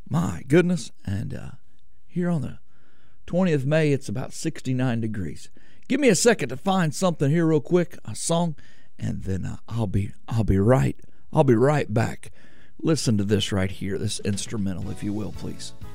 My goodness. And here on the 20th of May, it's about 69 degrees. Give me a second to find something here real quick, a song, and then I'll be right back. Listen to this right here, this instrumental, if you will, please.